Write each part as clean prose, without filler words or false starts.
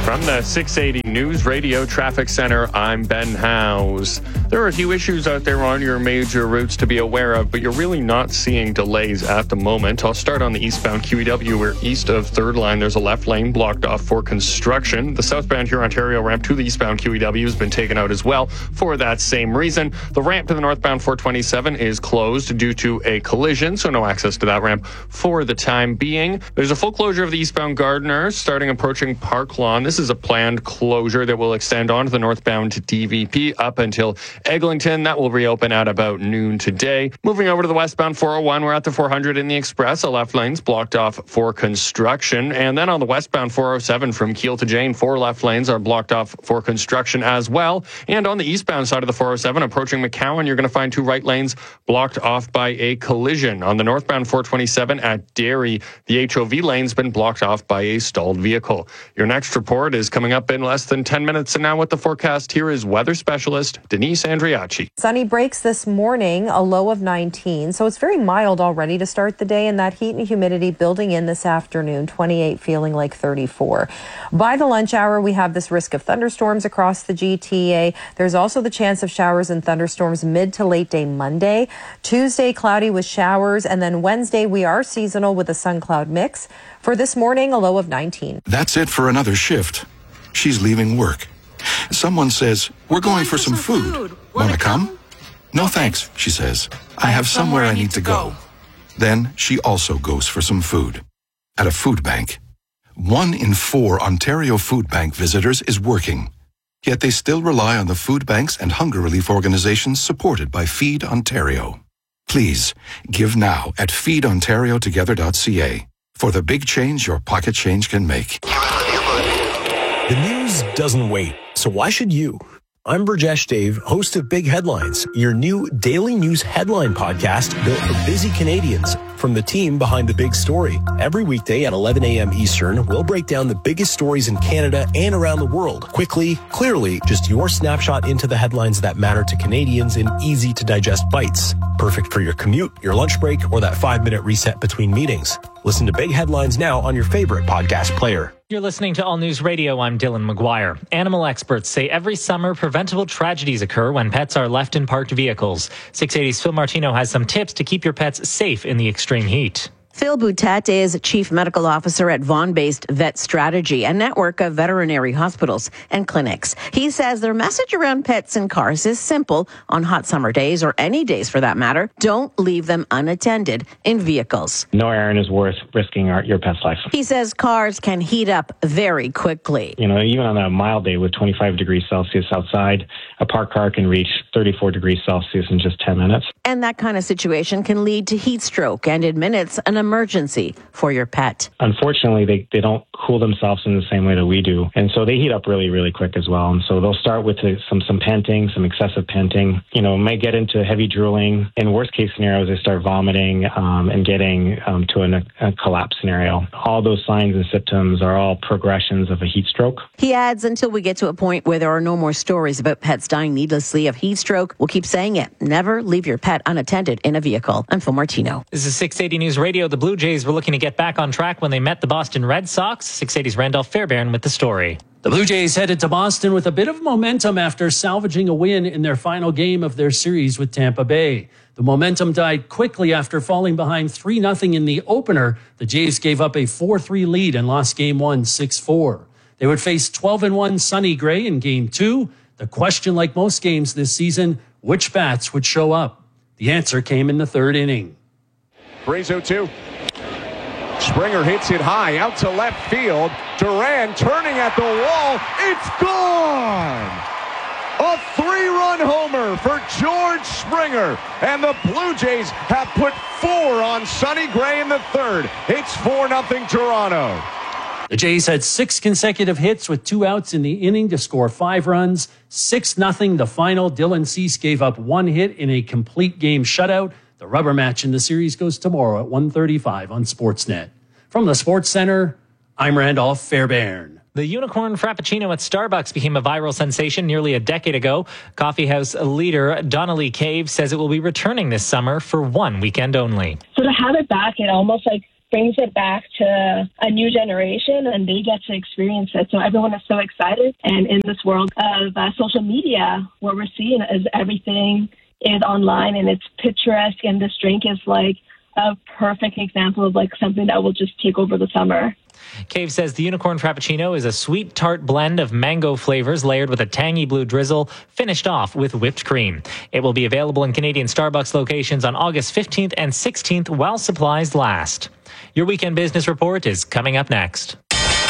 From the 680 News Radio Traffic Center, I'm Ben Howes. There are a few issues out there on your major routes to be aware of, but you're really not seeing delays at the moment. I'll start on the eastbound QEW, where east of 3rd Line, there's a left lane blocked off for construction. The southbound Huron-Ontario ramp to the eastbound QEW has been taken out as well for that same reason. The ramp to the northbound 427 is closed due to a collision, so no access to that ramp for the time being. There's a full closure of the eastbound Gardiner starting approaching Park Lawn. This is a planned closure that will extend onto the northbound DVP up until Eglinton. That will reopen at about noon today. Moving over to the westbound 401, we're at the 400 in the Express. The left lane's blocked off for construction. And then on the westbound 407 from Kiel to Jane, 4 left lanes are blocked off for construction as well. And on the eastbound side of the 407, approaching McCowan, you're going to find 2 right lanes blocked off by a collision. On the northbound 427 at Derry, the HOV lane's been blocked off by a stalled vehicle. Your next report is coming up in less than 10 minutes. And now with the forecast, here is weather specialist Denise Andriacci. Sunny breaks this morning, a low of 19. So it's very mild already to start the day, and that heat and humidity building in this afternoon, 28 feeling like 34. By the lunch hour, we have this risk of thunderstorms across the GTA. There's also the chance of showers and thunderstorms mid to late day Monday. Tuesday, cloudy with showers. And then Wednesday, we are seasonal with a sun-cloud mix. For this morning, a low of 19. That's it for another shift. She's leaving work. Someone says, "We're going for some food. Want to come?" "No thanks," she says. "I have somewhere I need to go." Then she also goes for some food. At a food bank. 1 in 4 Ontario Food Bank visitors is working. Yet they still rely on the food banks and hunger relief organizations supported by Feed Ontario. Please, give now at feedontariotogether.ca for the big change your pocket change can make. The news doesn't wait, so why should you? I'm Burjesh Dave, host of Big Headlines, your new daily news headline podcast built for busy Canadians from the team behind the big story. Every weekday at 11 a.m. Eastern, we'll break down the biggest stories in Canada and around the world. Quickly, clearly, just your snapshot into the headlines that matter to Canadians in easy-to-digest bites. Perfect for your commute, your lunch break, or that 5-minute reset between meetings. Listen to Big Headlines now on your favorite podcast player. You're listening to All News Radio. I'm Dylan McGuire. Animal experts say every summer preventable tragedies occur when pets are left in parked vehicles. 680's Phil Martino has some tips to keep your pets safe in the extreme heat. Phil Boutet is Chief Medical Officer at Vaughan-based Vet Strategy, a network of veterinary hospitals and clinics. He says their message around pets in cars is simple. On hot summer days, or any days for that matter, don't leave them unattended in vehicles. No errand is worth risking your pet's life. He says cars can heat up very quickly. Even on a mild day with 25 degrees Celsius outside, a parked car can reach 34 degrees Celsius in just 10 minutes. And that kind of situation can lead to heat stroke and, in minutes, an emergency for your pet. Unfortunately, they don't cool themselves in the same way that we do. And so they heat up really, really quick as well. And so they'll start with some panting, some excessive panting. May get into heavy drooling. In worst case scenarios, they start vomiting and getting to a collapse scenario. All those signs and symptoms are all progressions of a heat stroke. He adds, until we get to a point where there are no more stories about pets dying needlessly of heat stroke, we'll keep saying it. Never leave your pet unattended in a vehicle. I'm Phil Martino. This is 680 News Radio. The Blue Jays were looking to get back on track when they met the Boston Red Sox. 680's Randolph Fairbairn with the story. The Blue Jays headed to Boston with a bit of momentum after salvaging a win in their final game of their series with Tampa Bay. The momentum died quickly after falling behind 3-0 in the opener. The Jays gave up a 4-3 lead and lost Game 1 6-4. They would face 12-1 Sonny Gray in Game 2. The question, like most games this season, which bats would show up? The answer came in the 3rd inning. Brings 0-2. Springer hits it high out to left field. Duran turning at the wall. It's gone! A 3-run homer for George Springer. And the Blue Jays have put 4 on Sonny Gray in the 3rd. It's 4-0 Toronto. The Jays had 6 consecutive hits with 2 outs in the inning to score 5 runs. 6-0 the final. Dylan Cease gave up 1 hit in a complete game shutout. The rubber match in the series goes tomorrow at 1:35 on Sportsnet. From the Sports Center, I'm Randolph Fairbairn. The unicorn frappuccino at Starbucks became a viral sensation nearly a decade ago. Coffeehouse leader Donnelly Cave says it will be returning this summer for 1 weekend only. So to have it back, it almost brings it back to a new generation, and they get to experience it. So everyone is so excited. And in this world of social media, what we're seeing is everything is online and it's picturesque, and this drink is like a perfect example of like something that will just take over the summer. Cave says the Unicorn Frappuccino is a sweet tart blend of mango flavors layered with a tangy blue drizzle, finished off with whipped cream. It will be available in Canadian Starbucks locations on August 15th and 16th while supplies last. Your weekend business report is coming up next.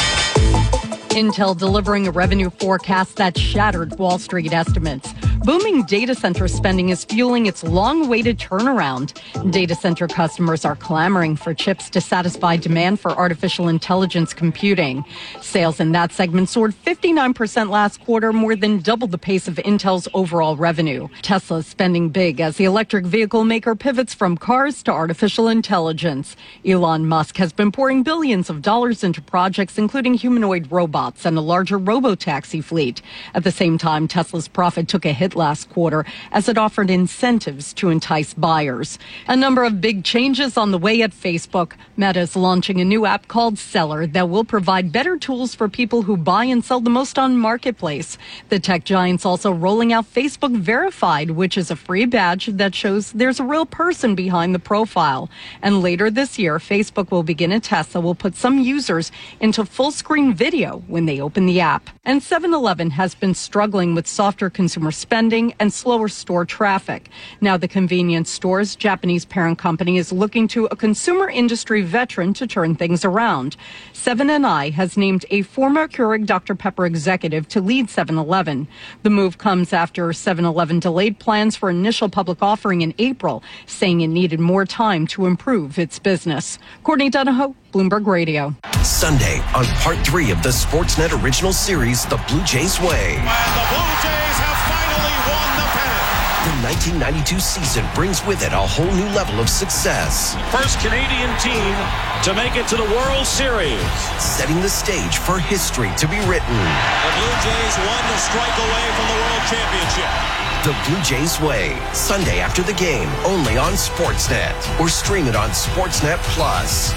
Intel delivering a revenue forecast that shattered Wall Street estimates. Booming data center spending is fueling its long-awaited turnaround. Data center customers are clamoring for chips to satisfy demand for artificial intelligence computing. Sales in that segment soared 59% last quarter, more than double the pace of Intel's overall revenue. Tesla is spending big as the electric vehicle maker pivots from cars to artificial intelligence. Elon Musk has been pouring billions of dollars into projects, including humanoid robots and a larger robotaxi fleet. At the same time, Tesla's profit took a hit last quarter as it offered incentives to entice buyers. A number of big changes on the way at Facebook. Meta is launching a new app called Seller that will provide better tools for people who buy and sell the most on Marketplace. The tech giant's also rolling out Facebook Verified, which is a free badge that shows there's a real person behind the profile. And later this year, Facebook will begin a test that will put some users into full-screen video when they open the app. And 7-Eleven has been struggling with softer consumer spending and slower store traffic. Now the convenience store's Japanese parent company is looking to a consumer industry veteran to turn things around. 7&I has named a former Keurig Dr. Pepper executive to lead 7-Eleven. The move comes after 7-Eleven delayed plans for initial public offering in April, saying it needed more time to improve its business. Courtney Donahoe, Bloomberg Radio. Sunday on part 3 of the Sportsnet original series, The Blue Jays Way. And the Blue Jays have finally won the pennant. The 1992 season brings with it a whole new level of success. First Canadian team to make it to the World Series. Setting the stage for history to be written. The Blue Jays 1 strike away from the World Championship. The Blue Jays Way, Sunday after the game, only on Sportsnet. Or stream it on Sportsnet Plus.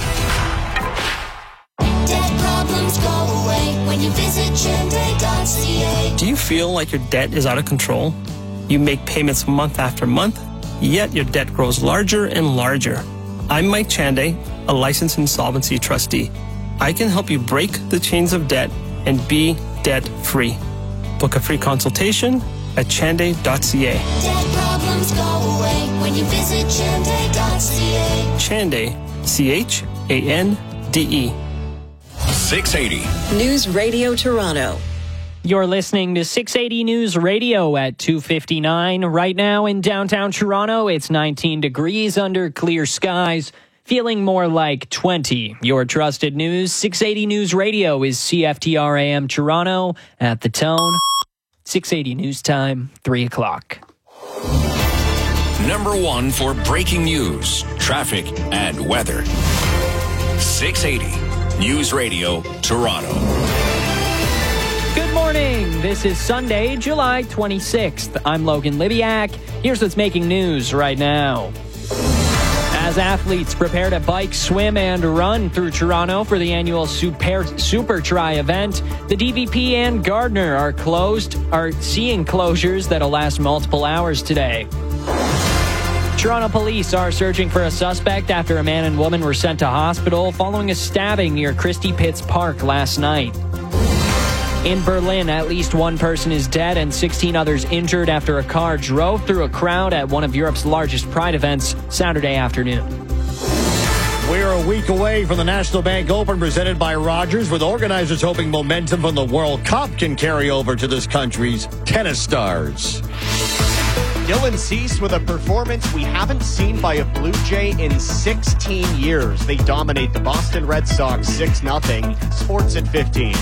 Debt problems go away when you visit Chande.ca. Do you feel like your debt is out of control? You make payments month after month, yet your debt grows larger and larger. I'm Mike Chande, a licensed insolvency trustee. I can help you break the chains of debt and be debt-free. Book a free consultation at Chande.ca. Debt problems go away when you visit Chande.ca. Chande, C-H-A-N-D-E. 680 News Radio Toronto. You're listening to 680 News Radio at 2:59. Right now in downtown Toronto, it's 19 degrees under clear skies, feeling more like 20. Your trusted news, 680 News Radio is CFTR AM Toronto at the tone. 680 News Time, 3 o'clock. Number 1 for breaking news, traffic, and weather. 680 News Radio Toronto. Good morning. This is Sunday, July 26th. I'm Logan Libiak. Here's what's making news right now. As athletes prepare to bike, swim, and run through Toronto for the annual Super Tri event, the DVP and Gardner are seeing closures that'll last multiple hours today. Toronto police are searching for a suspect after a man and woman were sent to hospital following a stabbing near Christie Pitts Park last night. In Berlin, at least one person is dead and 16 others injured after a car drove through a crowd at one of Europe's largest Pride events Saturday afternoon. We're a week away from the National Bank Open presented by Rogers, with organizers hoping momentum from the World Cup can carry over to this country's tennis stars. Dylan Cease with a performance we haven't seen by a Blue Jay in 16 years. They dominate the Boston Red Sox 6-0. Sports at 15.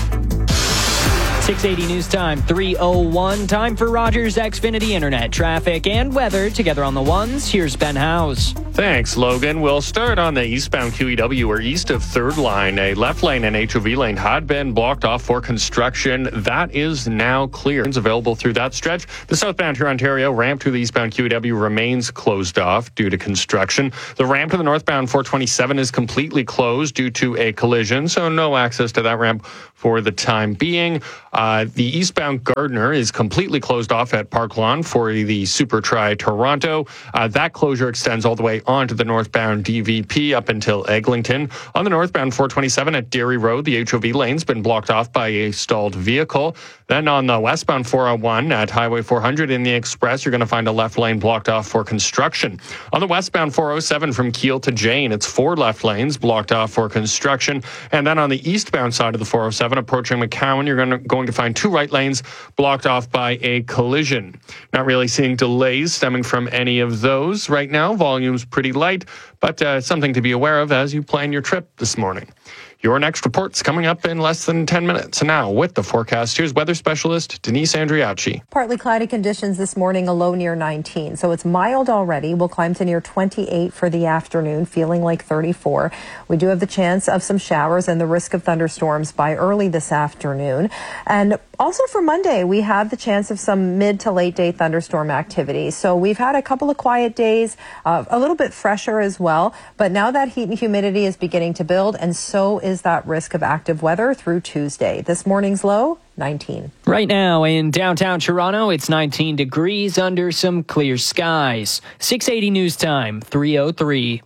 680 News Time, 3:01. Time for Rogers Xfinity Internet. Traffic and weather together on the ones. Here's Ben Howes. Thanks, Logan. We'll start on the eastbound QEW, where east of 3rd line, a left lane and HOV lane had been blocked off for construction. That is now clear. It's available through that stretch. The southbound Huron-Ontario ramp to the eastbound QEW remains closed off due to construction. The ramp to the northbound 427 is completely closed due to a collision, so no access to that ramp for the time being. The eastbound Gardner is completely closed off at Park Lawn for the Super Tri Toronto. That closure extends all the way onto the northbound DVP up until Eglinton. On the northbound 427 at Derry Road, the HOV lane's been blocked off by a stalled vehicle. Then on the westbound 401 at Highway 400 in the Express, you're going to find a left lane blocked off for construction. On the westbound 407 from Kiel to Jane, it's 4 left lanes blocked off for construction. And then on the eastbound side of the 407 approaching McCowan, you're going to find 2 right lanes blocked off by a collision. Not really seeing delays stemming from any of those right now. Volume's pretty light, but something to be aware of as you plan your trip this morning. Your next report's coming up in less than 10 minutes. And now, with the forecast, here's weather specialist Denise Andriachi. Partly cloudy conditions this morning, a low near 19. So it's mild already. We'll climb to near 28 for the afternoon, feeling like 34. We do have the chance of some showers and the risk of thunderstorms by early this afternoon. And also for Monday, we have the chance of some mid to late day thunderstorm activity. So we've had a couple of quiet days, a little bit fresher as well. But now that heat and humidity is beginning to build, and so is that risk of active weather through Tuesday. This morning's low, 19. Right now in downtown Toronto, it's 19 degrees under some clear skies. 680 news time, 3:03.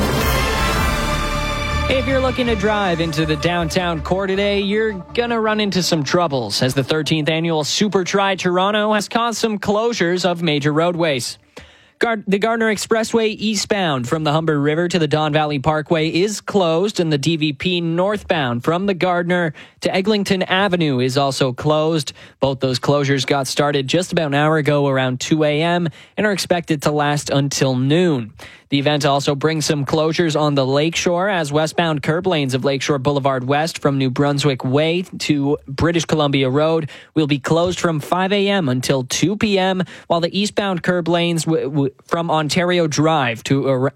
If you're looking to drive into the downtown core today, you're gonna run into some troubles, as the 13th annual Super Tri Toronto has caused some closures of major roadways. The Gardner Expressway eastbound from the Humber River to the Don Valley Parkway is closed, and the DVP northbound from the Gardner to Eglinton Avenue is also closed. Both those closures got started just about an hour ago around 2 a.m. and are expected to last until noon. The event also brings some closures on the Lakeshore, as westbound curb lanes of Lakeshore Boulevard West from New Brunswick Way to British Columbia Road will be closed from 5 a.m. until 2 p.m., while the eastbound curb lanes from Ontario Drive to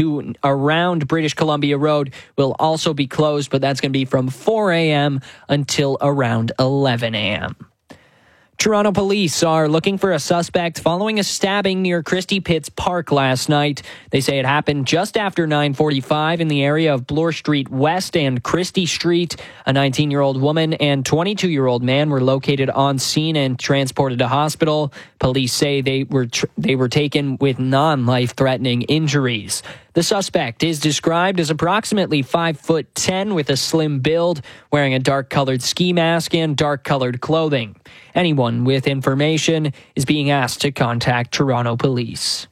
around British Columbia Road will also be closed, but that's going to be from 4 a.m. until around 11 a.m. Toronto police are looking for a suspect following a stabbing near Christie Pitts Park last night. They say it happened just after 9:45 in the area of Bloor Street West and Christie Street. A 19-year-old woman and 22-year-old man were located on scene and transported to hospital. Police say they were taken with non-life-threatening injuries. The suspect is described as approximately 5'10" with a slim build, wearing a dark-colored ski mask and dark-colored clothing. Anyone with information is being asked to contact Toronto police.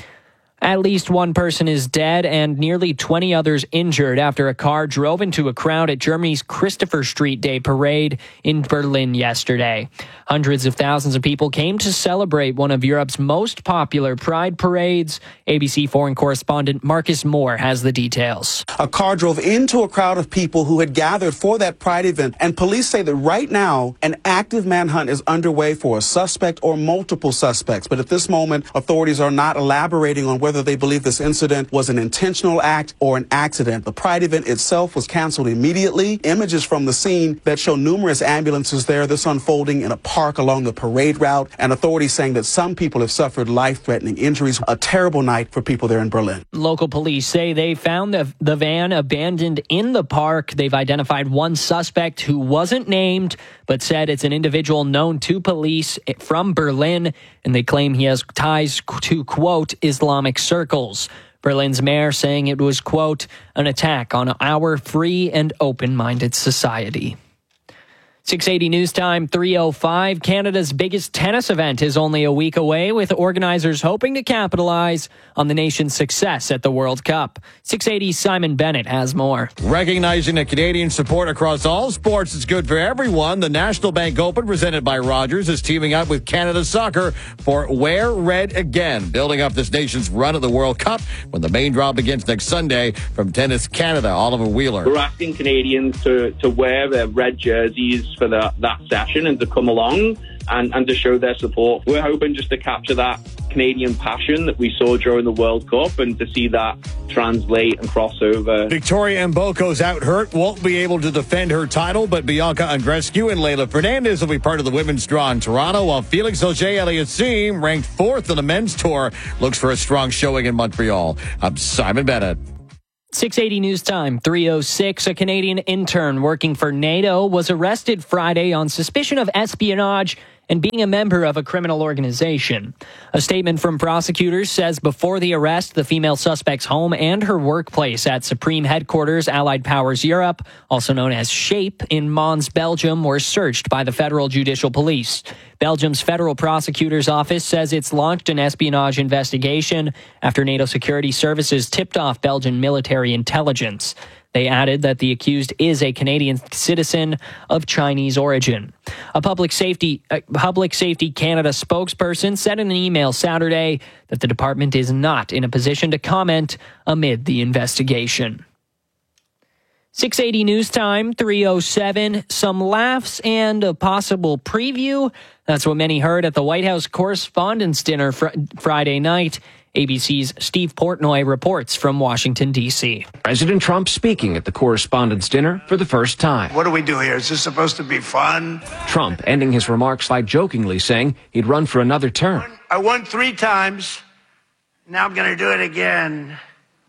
At least one person is dead and nearly 20 others injured after a car drove into a crowd at Germany's Christopher Street Day parade in Berlin yesterday. Hundreds of thousands of people came to celebrate one of Europe's most popular pride parades. ABC foreign correspondent Marcus Moore has the details. A car drove into a crowd of people who had gathered for that pride event, and police say that right now an active manhunt is underway for a suspect or multiple suspects. But at this moment, authorities are not elaborating on whether they believe this incident was an intentional act or an accident. The pride event itself was canceled immediately. Images from the scene that show numerous ambulances there, this unfolding in a park along the parade route, and authorities saying that some people have suffered life-threatening injuries. A terrible night for people there in Berlin. Local police say they found the van abandoned in the park. They've identified one suspect who wasn't named, but said it's an individual known to police from Berlin, and they claim he has ties to, quote, Islamic circles. Berlin's mayor saying it was, quote, an attack on our free and open-minded society. 680 news time, 3:05. Canada's biggest tennis event is only a week away, with organizers hoping to capitalize on the nation's success at the World Cup. 680's Simon Bennett has more. Recognizing that Canadian support across all sports is good for everyone, the National Bank Open, presented by Rogers, is teaming up with Canada Soccer for Wear Red Again, building up this nation's run at the World Cup when the main draw begins next Sunday. From Tennis Canada, Oliver Wheeler. We're asking Canadians to wear their red jerseys for that session and to come along and to show their support. We're hoping just to capture that Canadian passion that we saw during the World Cup, and to see that translate and cross over. Victoria Mboko's out hurt, won't be able to defend her title, but Bianca Andreescu and Leylah Fernandez will be part of the women's draw in Toronto, while Felix Auger-Aliassime, ranked 4th on the men's tour, looks for a strong showing in Montreal. I'm Simon Bennett. 680 News Time, 3:06. A Canadian intern working for NATO was arrested Friday on suspicion of espionage and being a member of a criminal organization. A statement from prosecutors says before the arrest, the female suspect's home and her workplace at Supreme Headquarters Allied Powers Europe, also known as SHAPE, in Mons, Belgium, were searched by the Federal Judicial Police. Belgium's Federal Prosecutor's Office says it's launched an espionage investigation after NATO security services tipped off Belgian military intelligence. They added that the accused is a Canadian citizen of Chinese origin. A Public Safety Canada spokesperson said in an email Saturday that the department is not in a position to comment amid the investigation. 680 News Time, 3:07. Some laughs and a possible preview. That's what many heard at the White House Correspondents' Dinner Friday night. ABC's Steve Portnoy reports from Washington, D.C. President Trump speaking at the Correspondents' Dinner for the first time. What do we do here? Is this supposed to be fun? Trump ending his remarks by jokingly saying he'd run for another term. I won 3 times. Now I'm going to do it again.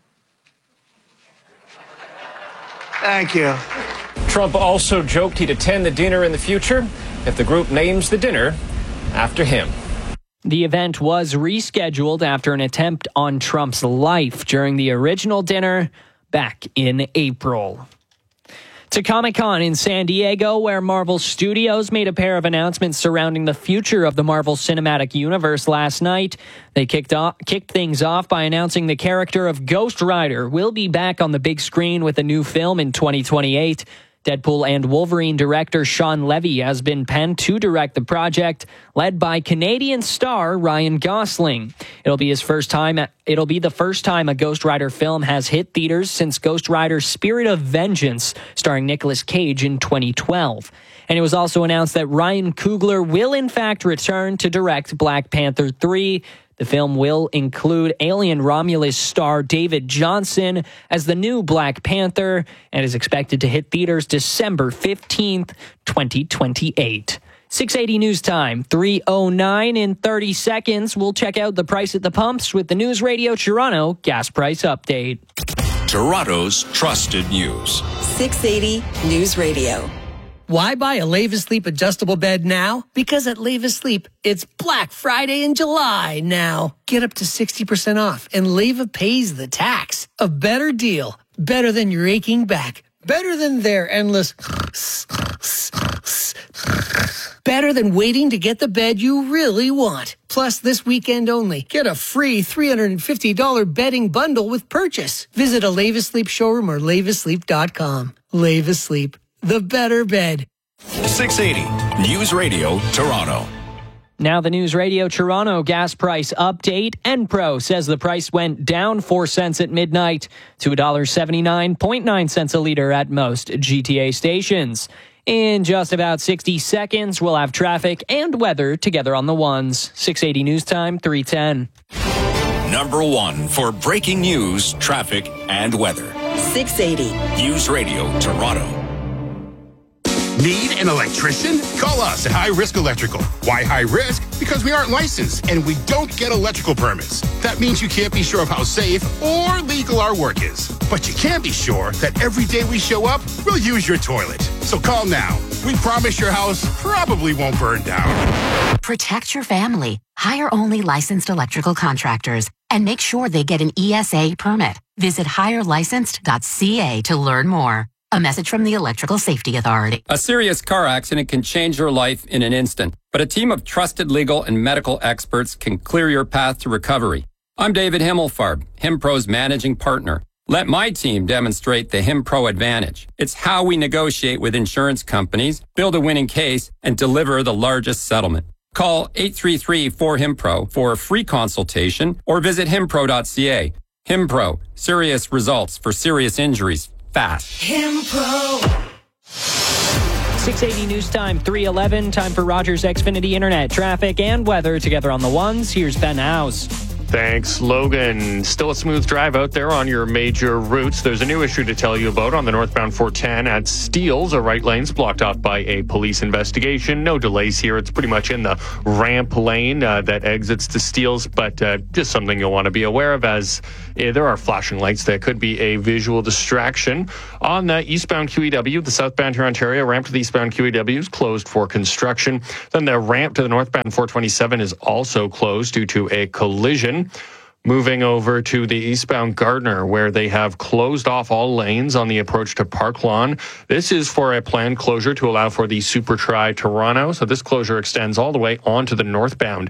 Thank you. Trump also joked he'd attend the dinner in the future if the group names the dinner after him. The event was rescheduled after an attempt on Trump's life during the original dinner back in April. To Comic-Con in San Diego, where Marvel Studios made a pair of announcements surrounding the future of the Marvel Cinematic Universe last night. They kicked things off by announcing the character of Ghost Rider will be back on the big screen with a new film in 2028. Deadpool and Wolverine director Sean Levy has been penned to direct the project, led by Canadian star Ryan Gosling. It'll be the first time a Ghost Rider film has hit theaters since Ghost Rider Spirit of Vengeance, starring Nicolas Cage in 2012. And it was also announced that Ryan Coogler will in fact return to direct Black Panther 3. The film will include Alien Romulus star David Johnson as the new Black Panther and is expected to hit theaters December 15th, 2028. 680 News Time, 3:09 in 30 seconds. We'll check out the price at the pumps with the News Radio Toronto gas price update. Toronto's trusted news. 680 News Radio. Why buy a Leva Sleep adjustable bed now? Because at Leva Sleep, it's Black Friday in July now. Get up to 60% off, and Leva pays the tax. A better deal. Better than your aching back. Better than their endless... Better than waiting to get the bed you really want. Plus, this weekend only, get a free $350 bedding bundle with purchase. Visit a Leva Sleep showroom or levasleep.com. Leva Sleep. The better bed. 680 News Radio Toronto. Now the News Radio Toronto gas price update. Enpro says the price went down 4 cents at midnight to $1.79.9 cents a liter at most GTA stations. In just about 60 seconds, we'll have traffic and weather together on the ones. 680 News Time, 3:10. Number 1 for breaking news, traffic, and weather. 680 News Radio Toronto. Need an electrician? Call us at High Risk Electrical. Why high risk? Because we aren't licensed and we don't get electrical permits. That means you can't be sure of how safe or legal our work is. But you can be sure that every day we show up, we'll use your toilet. So call now. We promise your house probably won't burn down. Protect your family. Hire only licensed electrical contractors and make sure they get an ESA permit. Visit hirelicensed.ca to learn more. A message from the Electrical Safety Authority. A serious car accident can change your life in an instant, but a team of trusted legal and medical experts can clear your path to recovery. I'm David Himmelfarb, HimPro's managing partner. Let my team demonstrate the HimPro advantage. It's how we negotiate with insurance companies, build a winning case, and deliver the largest settlement. Call 833-4HIMPRO for a free consultation or visit himpro.ca. HimPro, serious results for serious injuries. Fast. HimPro. 680 news time, 3:11. Time for Rogers Xfinity Internet traffic and weather together on the ones. Here's Ben House. Thanks, Logan. Still a smooth drive out there on your major routes. There's a new issue to tell you about on the northbound 410 at Steeles. A right lane's blocked off by a police investigation. No delays here. It's pretty much in the ramp lane that exits to Steeles, but just something you'll want to be aware of as there are flashing lights that could be a visual distraction. On the eastbound QEW, the southbound here Ontario ramp to the eastbound QEW is closed for construction. Then the ramp to the northbound 427 is also closed due to a collision. Moving over to the eastbound Gardner, where they have closed off all lanes on the approach to Park Lawn. This is for a planned closure to allow for the Super Tri Toronto. So this closure extends all the way onto the northbound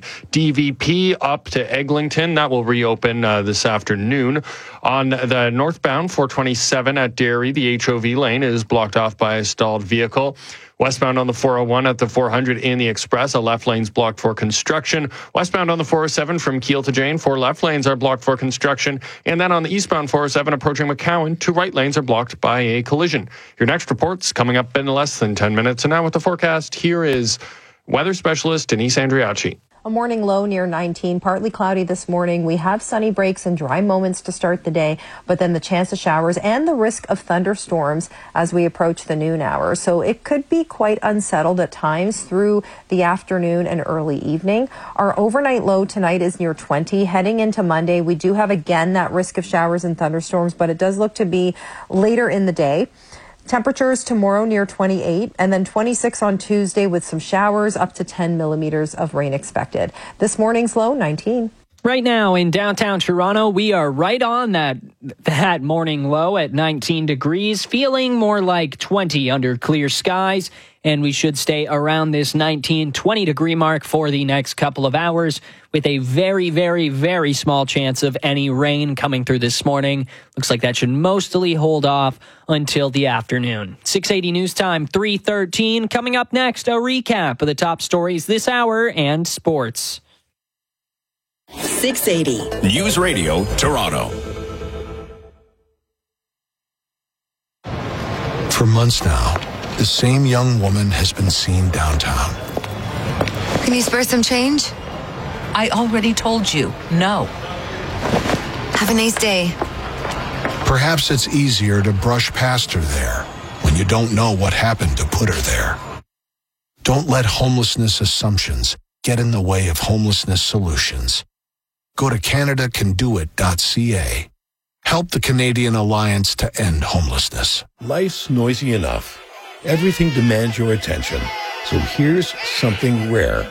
DVP up to Eglinton. That will reopen this afternoon. On the northbound 427 at Derry, the HOV lane is blocked off by a stalled vehicle. Westbound on the 401 at the 400 in the Express, a left lane's blocked for construction. Westbound on the 407 from Kiel to Jane, 4 left lanes are blocked for construction. And then on the eastbound 407 approaching McCowan, 2 right lanes are blocked by a collision. Your next report's coming up in less than 10 minutes. And now with the forecast, here is weather specialist Denise Andriacci. A morning low near 19, partly cloudy this morning. We have sunny breaks and dry moments to start the day, but then the chance of showers and the risk of thunderstorms as we approach the noon hour. So it could be quite unsettled at times through the afternoon and early evening. Our overnight low tonight is near 20. Heading into Monday, we do have again that risk of showers and thunderstorms, but it does look to be later in the day. Temperatures tomorrow near 28 and then 26 on Tuesday with some showers, up to 10 millimeters of rain expected. This morning's low, 19. Right now in downtown Toronto, we are right on that morning low at 19 degrees, feeling more like 20 under clear skies. And we should stay around this 19, 20 degree mark for the next couple of hours with a very, very, very small chance of any rain coming through this morning. Looks like that should mostly hold off until the afternoon. 680 news time, 3:13. Coming up next, a recap of the top stories this hour and sports. 680 News Radio Toronto. For months now, the same young woman has been seen downtown. Can you spare some change? I already told you, no. Have a nice day. Perhaps it's easier to brush past her there when you don't know what happened to put her there. Don't let homelessness assumptions get in the way of homelessness solutions. Go to CanadaCanDoIt.ca. Help the Canadian Alliance to End Homelessness. Life's noisy enough. Everything demands your attention. So here's something rare.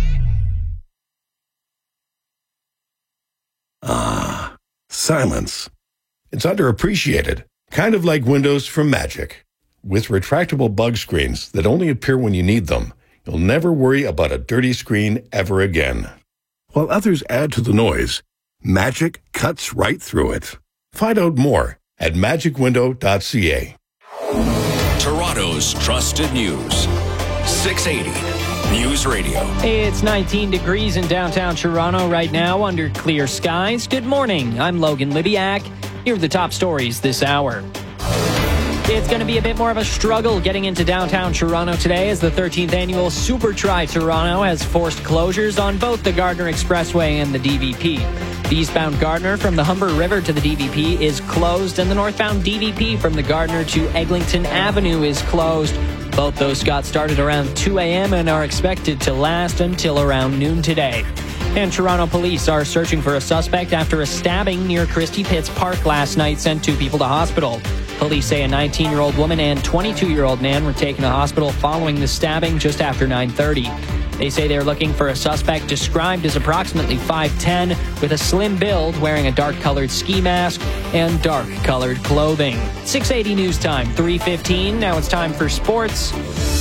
Silence. It's underappreciated. Kind of like windows from Magic. With retractable bug screens that only appear when you need them, you'll never worry about a dirty screen ever again. While others add to the noise, Magic cuts right through it. Find out more at magicwindow.ca. Toronto's trusted news. 680 News Radio. It's 19 degrees in downtown Toronto right now under clear skies. Good morning. I'm Logan Libiak. Here are the top stories this hour. It's going to be a bit more of a struggle getting into downtown Toronto today as the 13th annual Super Tri Toronto has forced closures on both the Gardner Expressway and the DVP. The eastbound Gardner from the Humber River to the DVP is closed, and the northbound DVP from the Gardner to Eglinton Avenue is closed. Both those got started around 2 a.m. and are expected to last until around noon today. And Toronto police are searching for a suspect after a stabbing near Christie Pitts Park last night sent 2 people to hospital. Police say a 19-year-old woman and 22-year-old man were taken to hospital following the stabbing just after 9:30. They say they're looking for a suspect described as approximately 5'10", with a slim build, wearing a dark-colored ski mask and dark-colored clothing. 680 news time, 3:15. Now it's time for sports.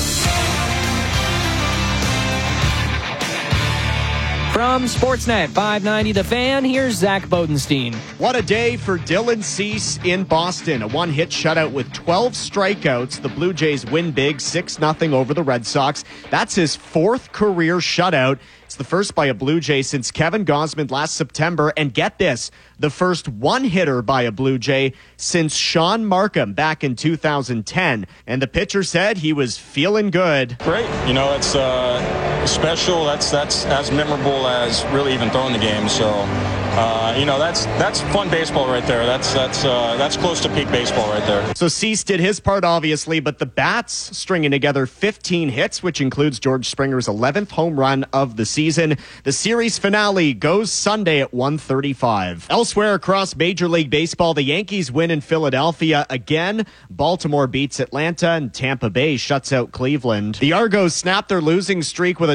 From Sportsnet 590 The Fan, here's Zach Bodenstein. What a day for Dylan Cease in Boston. A one-hit shutout with 12 strikeouts. The Blue Jays win big, 6-0 over the Red Sox. That's his 4th career shutout. It's the first by a Blue Jay since Kevin Gausman last September. And get this, the first one-hitter by a Blue Jay since Sean Markham back in 2010. And the pitcher said he was feeling good. Great. You know, it's special. That's as memorable as really even throwing the game. So, you know, that's fun baseball right there. That's close to peak baseball right there. So Cease did his part, obviously, but the Bats stringing together 15 hits, which includes George Springer's 11th home run of the season. The series finale goes Sunday at 1:35. Elsewhere across Major League Baseball, the Yankees win in Philadelphia again. Baltimore beats Atlanta, and Tampa Bay shuts out Cleveland. The Argos snapped their losing streak with a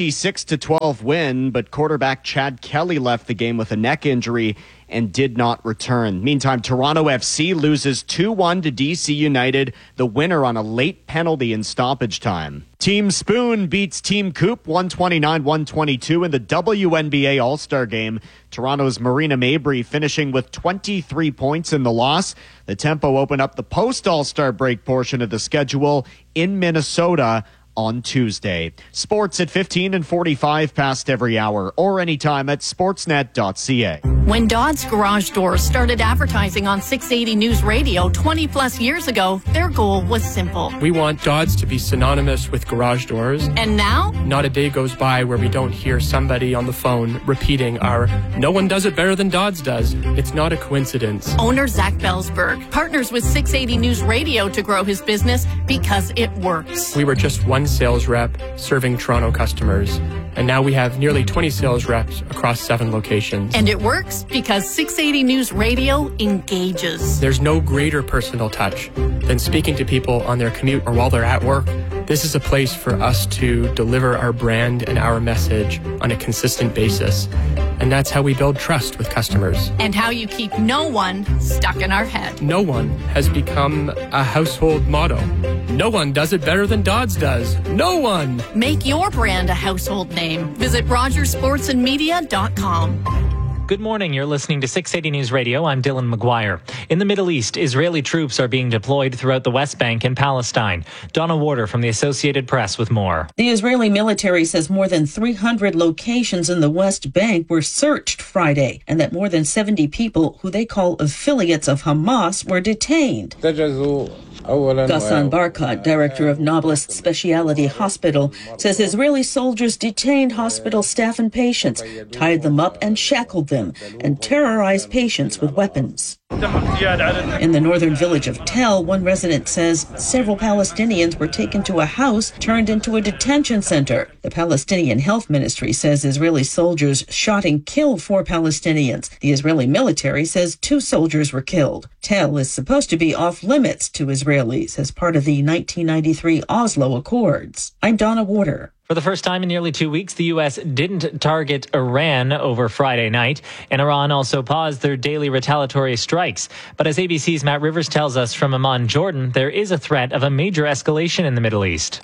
26-12 win, but quarterback Chad Kelly left the game with a neck injury and did not return. Meantime, Toronto FC loses 2-1 to DC United, the winner on a late penalty in stoppage time. Team Spoon beats Team Coop 129-122 in the WNBA All-Star Game. Toronto's Marina Mabry finishing with 23 points in the loss. The Tempo open up the post-All-Star break portion of the schedule in Minnesota on Tuesday. Sports at 15 and 45 past every hour or anytime at sportsnet.ca. When Dodds Garage Doors started advertising on 680 News Radio 20 plus years ago, their goal was simple. We want Dodds to be synonymous with garage doors. And now? Not a day goes by where we don't hear somebody on the phone repeating our "no one does it better than Dodds does." It's not a coincidence. Owner Zach Belsberg partners with 680 News Radio to grow his business because it works. We were just one sales rep serving Toronto customers, and now we have nearly 20 sales reps across 7 locations. And it works because 680 News Radio engages. There's no greater personal touch than speaking to people on their commute or while they're at work. This is a place for us to deliver our brand and our message on a consistent basis. And that's how we build trust with customers. And how you keep no one stuck in our head. No one has become a household motto. No one does it better than Dodds does. No one. Make your brand a household name. Visit RogersSportsandMedia.com. Good morning. You're listening to 680 News Radio. I'm Dylan McGuire. In the Middle East, Israeli troops are being deployed throughout the West Bank and Palestine. Donna Warder from the Associated Press with more. The Israeli military says more than 300 locations in the West Bank were searched Friday, and that more than 70 people who they call affiliates of Hamas were detained. Ghassan Barkat, director of Nablus Specialty Hospital, says Israeli soldiers detained hospital staff and patients, tied them up and shackled them, and terrorized patients with weapons. In the northern village of Tel, one resident says several Palestinians were taken to a house turned into a detention center. The Palestinian Health Ministry says Israeli soldiers shot and killed 4 Palestinians. The Israeli military says 2 soldiers were killed. Tel is supposed to be off limits to Israelis as part of the 1993 Oslo Accords. I'm Donna Warder. For the first time in nearly 2 weeks, the U.S. didn't target Iran over Friday night, and Iran also paused their daily retaliatory strikes. But as ABC's Matt Rivers tells us from Amman, Jordan, there is a threat of a major escalation in the Middle East.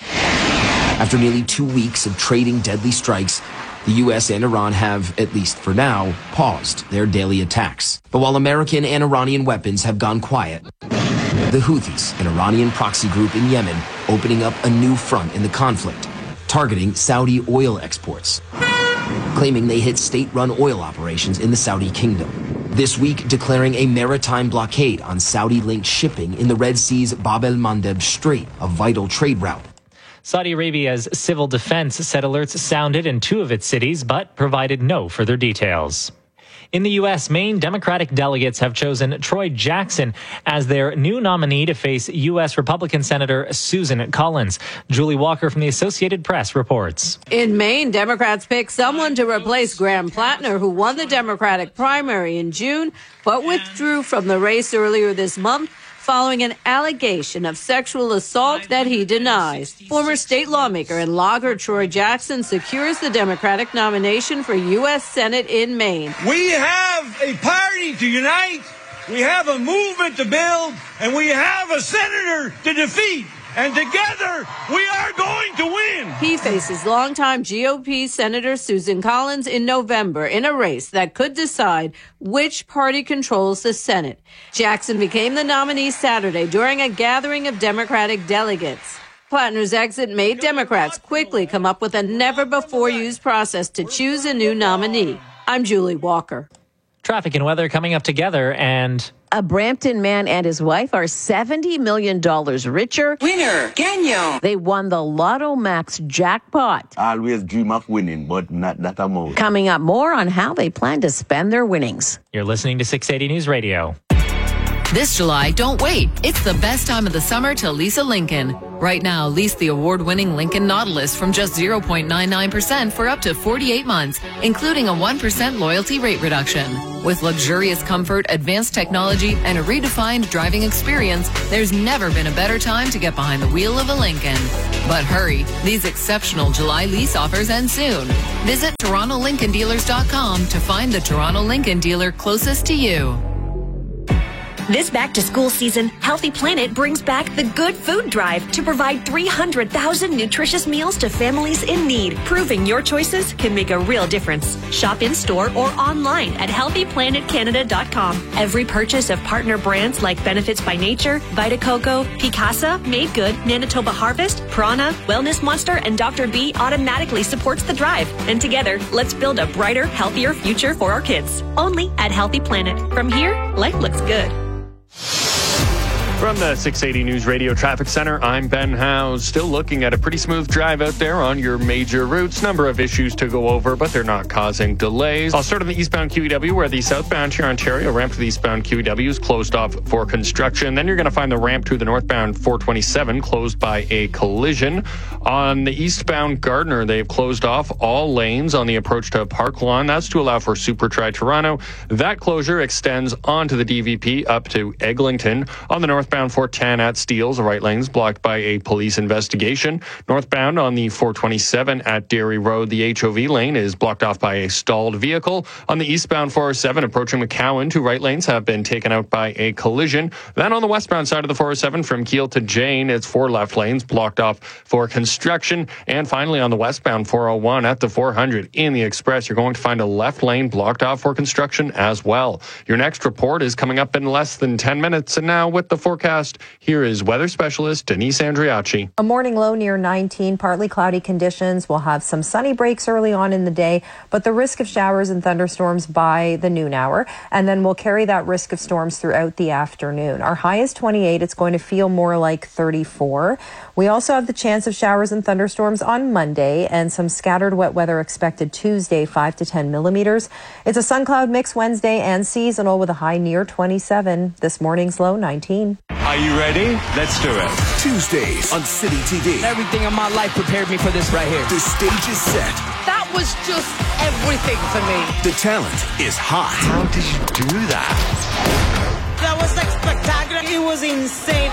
After nearly 2 weeks of trading deadly strikes, the U.S. and Iran have, at least for now, paused their daily attacks. But while American and Iranian weapons have gone quiet, the Houthis, an Iranian proxy group in Yemen, opening up a new front in the conflict, targeting Saudi oil exports, claiming they hit state-run oil operations in the Saudi kingdom. This week, declaring a maritime blockade on Saudi-linked shipping in the Red Sea's Bab el-Mandeb Strait, a vital trade route. Saudi Arabia's civil defense said alerts sounded in 2 of its cities, but provided no further details. In the U.S., Maine Democratic delegates have chosen Troy Jackson as their new nominee to face U.S. Republican Senator Susan Collins. Julie Walker from the Associated Press reports. In Maine, Democrats picked someone to replace Graham Plattner, who won the Democratic primary in June, but withdrew from the race earlier this month following an allegation of sexual assault that he denies. Former state lawmaker and logger Troy Jackson secures the Democratic nomination for U.S. Senate in Maine. We have a party to unite, we have a movement to build, and we have a senator to defeat. And together, we are going to win. He faces longtime GOP Senator Susan Collins in November in a race that could decide which party controls the Senate. Jackson became the nominee Saturday during a gathering of Democratic delegates. Plattner's exit made Democrats quickly come up with a never-before-used process to choose a new nominee. I'm Julie Walker. Traffic and weather coming up together, and a Brampton man and his wife are $70 million richer. Winner, Ganyo. They won the Lotto Max jackpot. I always dream of winning, but not that amount. Coming up, more on how they plan to spend their winnings. You're listening to 680 News Radio. This July, don't wait. It's the best time of the summer to lease a Lincoln. Right now, lease the award-winning Lincoln Nautilus from just 0.99% for up to 48 months, including a 1% loyalty rate reduction. With luxurious comfort, advanced technology, and a redefined driving experience, there's never been a better time to get behind the wheel of a Lincoln. But hurry, these exceptional July lease offers end soon. Visit TorontoLincolnDealers.com to find the Toronto Lincoln dealer closest to you. This back-to-school season, Healthy Planet brings back the Good Food Drive to provide 300,000 nutritious meals to families in need, proving your choices can make a real difference. Shop in-store or online at healthyplanetcanada.com. Every purchase of partner brands like Benefits by Nature, Vita Coco, Picasa, Made Good, Manitoba Harvest, Prana, Wellness Monster, and Dr. B automatically supports the drive. And together, let's build a brighter, healthier future for our kids. Only at Healthy Planet. From here, life looks good. From the 680 News Radio Traffic Center, I'm Ben Howes. Still looking at a pretty smooth drive out there on your major routes. Number of issues to go over, but they're not causing delays. I'll start on the eastbound QEW, where the southbound Huron Ontario ramp to the eastbound QEW is closed off for construction. Then you're going to find the ramp to the northbound 427 closed by a collision. On the eastbound Gardiner, they've closed off all lanes on the approach to Park Lawn. That's to allow for Super Tri Toronto. That closure extends onto the DVP up to Eglinton. On the northbound 410 at Steeles, the right lane's blocked by a police investigation. Northbound on the 427 at Dairy Road, the HOV lane is blocked off by a stalled vehicle. On the eastbound 407 approaching McCowan, two right lanes have been taken out by a collision. Then on the westbound side of the 407 from Kiel to Jane, it's four left lanes blocked off for construction. And finally on the westbound 401 at the 400 in the Express, you're going to find a left lane blocked off for construction as well. Your next report is coming up in less than 10 minutes. And now with the forecast, here is weather specialist Denise Andriacci. A morning low near 19, partly cloudy conditions. We'll have some sunny breaks early on in the day, but the risk of showers and thunderstorms by the noon hour. And then we'll carry that risk of storms throughout the afternoon. Our high is 28. It's going to feel more like 34. We also have the chance of showers and thunderstorms on Monday and some scattered wet weather expected Tuesday, 5 to 10 millimeters. It's a sun cloud mix Wednesday and seasonal with a high near 27. This morning's low 19. Are you ready? Let's do it. Tuesdays on City TV. Everything in my life prepared me for this right here. The stage is set. That was just everything for me. The talent is hot. How did you do that? That was like spectacular. It was insane.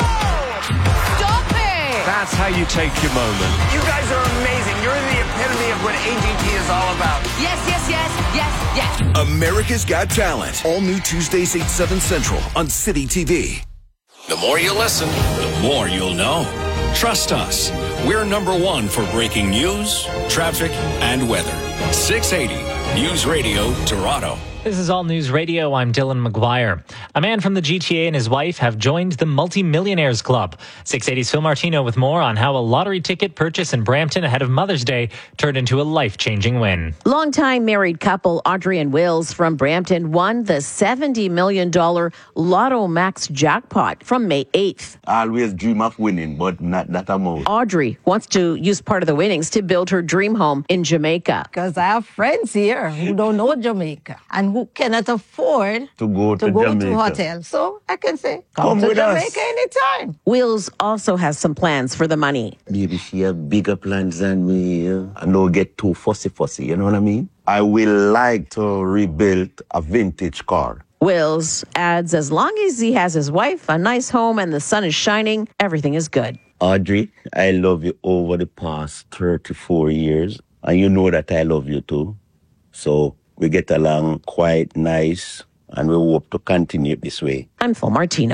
Stop it! That's how you take your moment. You guys are amazing. You're the epitome of what AGT is all about. Yes, yes, yes, yes, yes. America's Got Talent. All new Tuesdays 8, 7 Central on City TV. The more you listen, the more you'll know. Trust us. We're number one for breaking news, traffic, and weather. 680 News Radio Toronto. This is All News Radio. I'm Dylan McGuire. A man from the GTA and his wife have joined the Multi-Millionaires Club. 680's Phil Martino with more on how a lottery ticket purchase in Brampton ahead of Mother's Day turned into a life-changing win. Longtime married couple Audrey and Wills from Brampton won the $70 million Lotto Max jackpot from May 8th. I always dream of winning, but not that amount. Audrey wants to use part of the winnings to build her dream home in Jamaica. Because I have friends here who don't know Jamaica and who cannot afford to go to hotel. So I can say, come to Jamaica anytime. Wills also has some plans for the money. Maybe she have bigger plans than me. I don't get too fussy, you know what I mean? I will like to rebuild a vintage car. Wills adds as long as he has his wife, a nice home, and the sun is shining, everything is good. Audrey, I love you over the past 34 years. And you know that I love you too. So we get along quite nice, and we hope to continue this way. I'm Phil Martino.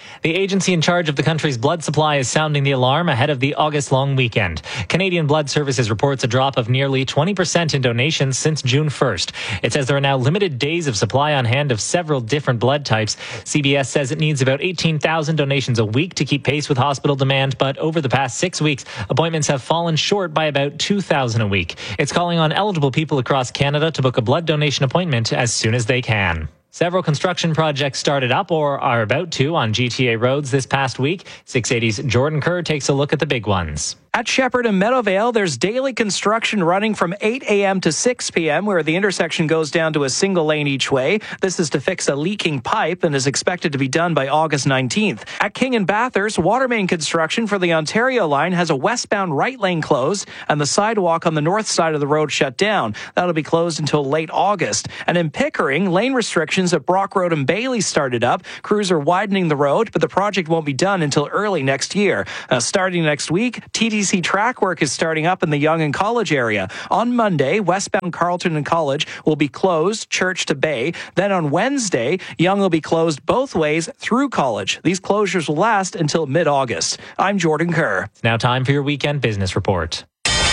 The agency in charge of the country's blood supply is sounding the alarm ahead of the August long weekend. Canadian Blood Services reports a drop of nearly 20% in donations since June 1st. It says there are now limited days of supply on hand of several different blood types. CBS says it needs about 18,000 donations a week to keep pace with hospital demand, but over the past 6 weeks, appointments have fallen short by about 2,000 a week. It's calling on eligible people across Canada to book a blood donation appointment as soon as they can. Several construction projects started up or are about to on GTA roads this past week. 680's Jordan Kerr takes a look at the big ones. At Shepherd and Meadowvale, there's daily construction running from 8 a.m. to 6 p.m., where the intersection goes down to a single lane each way. This is to fix a leaking pipe and is expected to be done by August 19th. At King and Bathurst, water main construction for the Ontario line has a westbound right lane closed and the sidewalk on the north side of the road shut down. That'll be closed until late August. And in Pickering, lane restrictions at Brock Road and Bailey started up. Crews are widening the road, but the project won't be done until early next year. Starting next week, TTC track work is starting up in the Yonge and College area. On Monday, westbound Carleton and College will be closed, Church to Bay. Then on Wednesday, Yonge will be closed both ways through College. These closures will last until mid-August. I'm Jordan Kerr. It's now time for your weekend business report.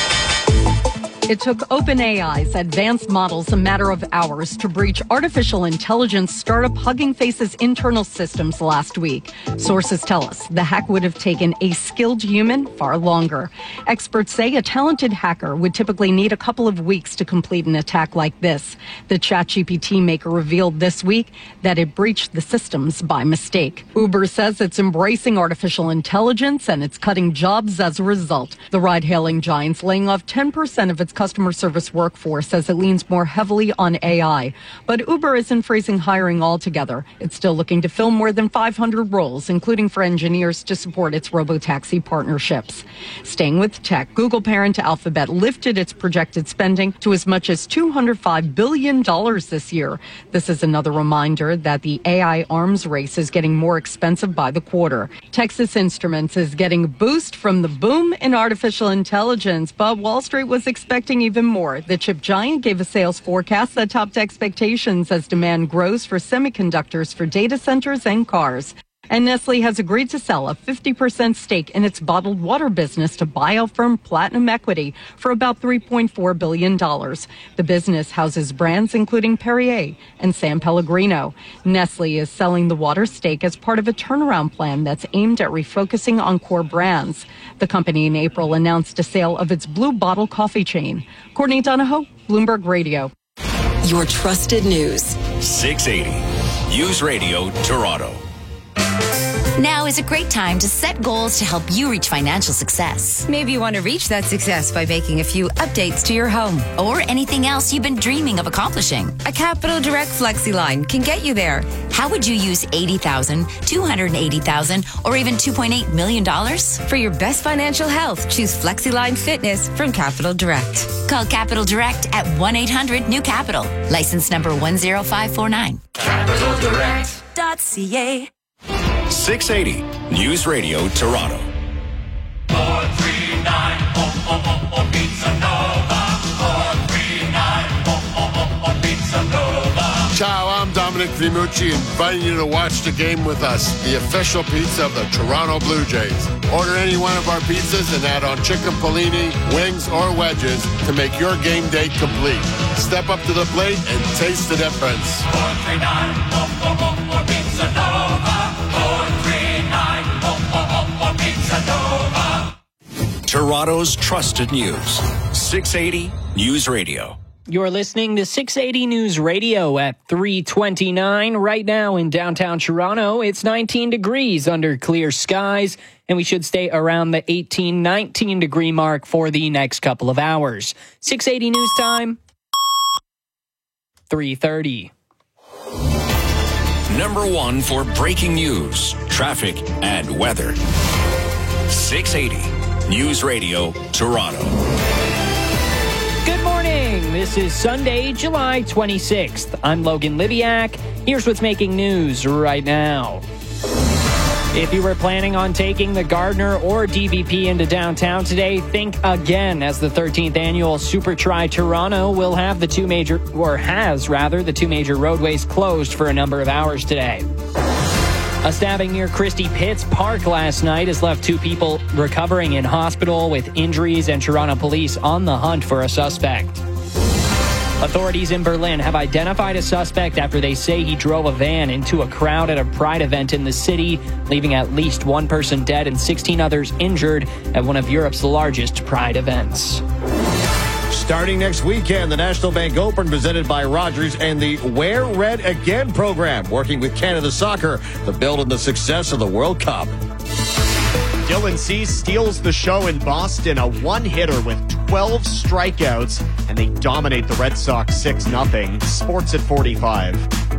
It took OpenAI's advanced models a matter of hours to breach artificial intelligence startup Hugging Face's internal systems last week. Sources tell us the hack would have taken a skilled human far longer. Experts say a talented hacker would typically need a couple of weeks to complete an attack like this. The ChatGPT maker revealed this week that it breached the systems by mistake. Uber says it's embracing artificial intelligence and it's cutting jobs as a result. The ride-hailing giant's laying off 10% of its customer service workforce as it leans more heavily on AI. But Uber isn't freezing hiring altogether. It's still looking to fill more than 500 roles, including for engineers to support its robotaxi partnerships. Staying with tech, Google parent Alphabet lifted its projected spending to as much as $205 billion this year. This is another reminder that the AI arms race is getting more expensive by the quarter. Texas Instruments is getting a boost from the boom in artificial intelligence, but Wall Street was expecting even more. The chip giant gave a sales forecast that topped expectations as demand grows for semiconductors for data centers and cars. And Nestle has agreed to sell a 50% stake in its bottled water business to buyout firm Platinum Equity for about $3.4 billion. The business houses brands including Perrier and San Pellegrino. Nestle is selling the water stake as part of a turnaround plan that's aimed at refocusing on core brands. The company in April announced a sale of its Blue Bottle coffee chain. Courtney Donahoe, Bloomberg Radio. Your trusted news. 680 News Radio Toronto. Now is a great time to set goals to help you reach financial success. Maybe you want to reach that success by making a few updates to your home. Or anything else you've been dreaming of accomplishing. A Capital Direct FlexiLine can get you there. How would you use $80,000, $280,000, or even $2.8 million? For your best financial health, choose FlexiLine Fitness from Capital Direct. Call Capital Direct at 1-800-NEW-CAPITAL. License number 10549. CapitalDirect.ca. 680 News Radio Toronto. 439 Pizza Nova. 439 Pizza Nova. Ciao, I'm Dominic Vimucci, inviting you to watch the game with us, the official pizza of the Toronto Blue Jays. Order any one of our pizzas and add on chicken panini, wings, or wedges to make your game day complete. Step up to the plate and taste the difference. 439 Pizza Nova. 439 Pizza Nova. Toronto's trusted news. 680 News Radio. You're listening to 680 News Radio at 3:29. Right now in downtown Toronto, it's 19 degrees under clear skies, and we should stay around the 18-19 degree mark for the next couple of hours. 680 News Time, 3:30. Number one for breaking news, traffic, and weather. 680 News Radio Toronto. Good morning. This is Sunday, July 26th. I'm Logan Liviak. Here's what's making news right now. If you were planning on taking the Gardner or DVP into downtown today, think again, as the 13th annual Super Tri Toronto will have the two major roadways closed for a number of hours today. A stabbing near Christie Pitts Park last night has left 2 people recovering in hospital with injuries, and Toronto police on the hunt for a suspect. Authorities in Berlin have identified a suspect after they say he drove a van into a crowd at a Pride event in the city, leaving at least 1 person dead and 16 others injured at one of Europe's largest Pride events. Starting next weekend, the National Bank Open presented by Rogers and the Wear Red Again program, working with Canada Soccer to build on the success of the World Cup. Dylan Cease steals the show in Boston, a one-hitter with 12 strikeouts, and they dominate the Red Sox 6-0. Sports at 45.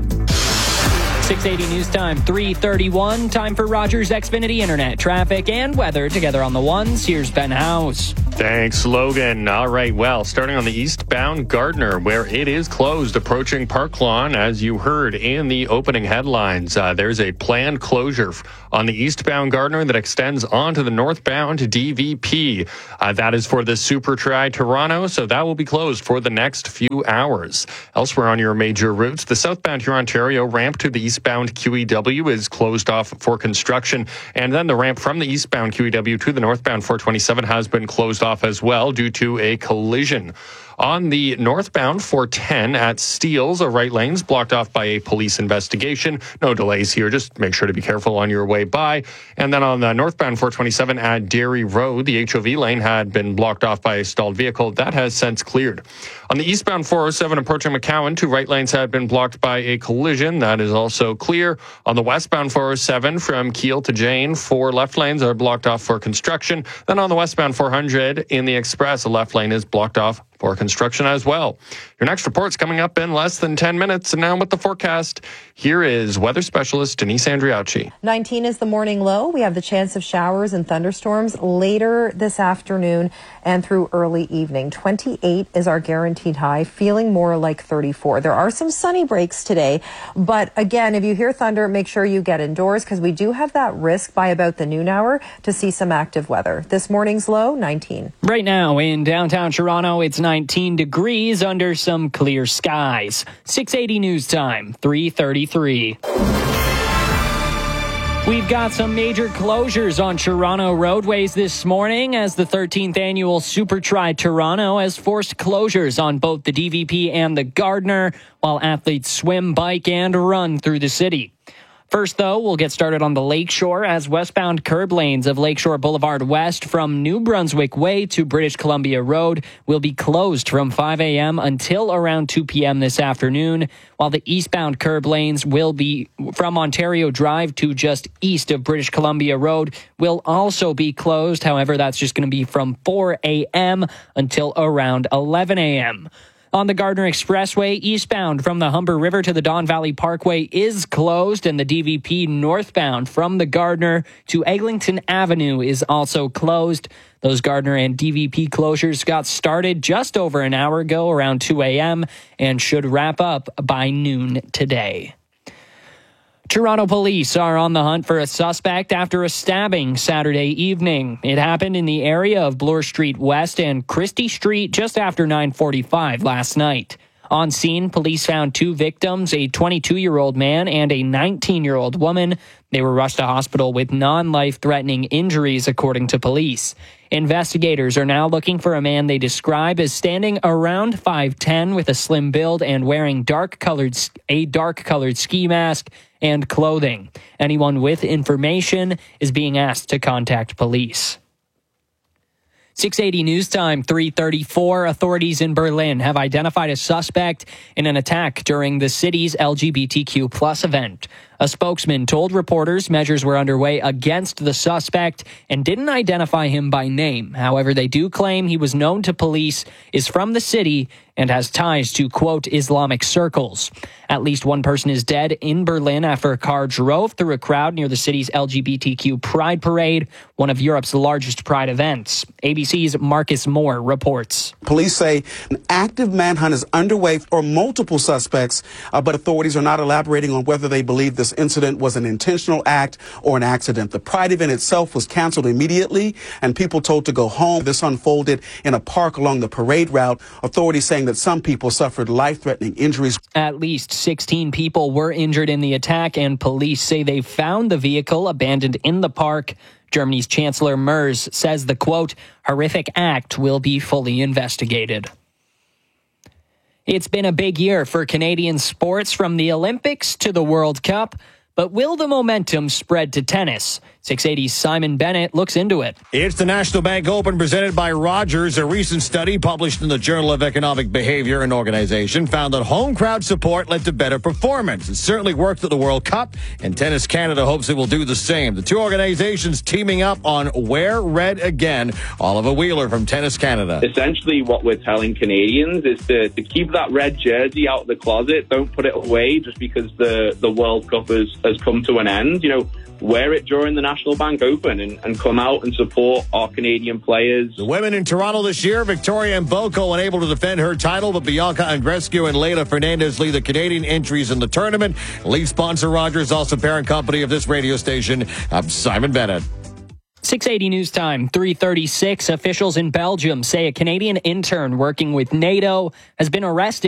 680 news time, 3:31. Time for Rogers Xfinity Internet traffic and weather together on the ones. Here's Ben House. Thanks, Logan. All right, well, starting on the eastbound Gardner, where it is closed, approaching Park Lawn, as you heard in the opening headlines. There's a planned closure on the eastbound Gardner that extends onto the northbound DVP. That is for the Super Tri Toronto, so that will be closed for the next few hours. Elsewhere on your major routes, the southbound Huron-Ontario ramp to the eastbound QEW is closed off for construction, and then the ramp from the eastbound QEW to the northbound 427 has been closed off as well due to a collision. On the northbound 410 at Steeles, a right lane's blocked off by a police investigation. No delays here. Just make sure to be careful on your way by. And then on the northbound 427 at Dairy Road, the HOV lane had been blocked off by a stalled vehicle. That has since cleared. On the eastbound 407 approaching McCowan, 2 right lanes had been blocked by a collision. That is also clear. On the westbound 407 from Kiel to Jane, 4 left lanes are blocked off for construction. Then on the westbound 400 in the Express, a left lane is blocked off for construction as well. Your next report's coming up in less than 10 minutes. And now with the forecast, here is weather specialist Denise Andriacci. 19 is the morning low. We have the chance of showers and thunderstorms later this afternoon and through early evening. 28 is our guaranteed high, feeling more like 34. There are some sunny breaks today, but again, if you hear thunder, make sure you get indoors because we do have that risk by about the noon hour to see some active weather. This morning's low, 19. Right now in downtown Toronto, it's 19 degrees under some clear skies. 680 news time, 3:33. We've got some major closures on Toronto roadways this morning as the 13th annual Super Tri Toronto has forced closures on both the DVP and the Gardner while athletes swim, bike, and run through the city. First, though, we'll get started on the Lakeshore as westbound curb lanes of Lakeshore Boulevard West from New Brunswick Way to British Columbia Road will be closed from 5 a.m. until around 2 p.m. this afternoon, while the eastbound curb lanes will be from Ontario Drive to just east of British Columbia Road will also be closed. However, that's just going to be from 4 a.m. until around 11 a.m. On the Gardner Expressway, eastbound from the Humber River to the Don Valley Parkway is closed, and the DVP northbound from the Gardner to Eglinton Avenue is also closed. Those Gardner and DVP closures got started just over an hour ago, around 2 a.m., and should wrap up by noon today. Toronto police are on the hunt for a suspect after a stabbing Saturday evening. It happened in the area of Bloor Street West and Christie Street just after 9:45 last night. On scene, police found 2 victims, a 22-year-old man and a 19-year-old woman. They were rushed to hospital with non-life-threatening injuries, according to police. Investigators are now looking for a man they describe as standing around 5'10" with a slim build and wearing a dark-colored ski mask and clothing. Anyone with information is being asked to contact police. 680 news time, 3:34. Authorities in Berlin have identified a suspect in an attack during the city's LGBTQ+ event. A spokesman told reporters measures were underway against the suspect and didn't identify him by name. However, they do claim he was known to police, is from the city, and has ties to, quote, Islamic circles. At least 1 person is dead in Berlin after a car drove through a crowd near the city's LGBTQ Pride Parade, one of Europe's largest pride events. ABC's Marcus Moore reports. Police say an active manhunt is underway for multiple suspects, but authorities are not elaborating on whether they believe this incident was an intentional act or an accident. The Pride event itself was canceled immediately and people told to go home. This unfolded in a park along the parade route. Authorities saying that some people suffered life-threatening injuries. At least 16 people were injured in the attack, and police say they found the vehicle abandoned in the park. Germany's Chancellor Merz says the, quote, horrific act will be fully investigated. It's been a big year for Canadian sports, from the Olympics to the World Cup. But will the momentum spread to tennis? 680's Simon Bennett looks into it. It's the National Bank Open presented by Rogers. A recent study published in the Journal of Economic Behavior and Organization found that home crowd support led to better performance. It certainly worked at the World Cup, and Tennis Canada hopes it will do the same. The two organizations teaming up on Wear Red Again. Oliver Wheeler from Tennis Canada. Essentially what we're telling Canadians is to keep that red jersey out of the closet. Don't put it away just because the World Cup has come to an end. You know, wear it during the National Bank Open and come out and support our Canadian players. The women in Toronto this year, Victoria Mboko unable to defend her title, but Bianca Andreescu and Leila Fernandez lead the Canadian entries in the tournament. Lead sponsor Rogers, also parent company of this radio station. I'm Simon Bennett. 680 News Time, 3:36. Officials in Belgium say a Canadian intern working with NATO has been arrested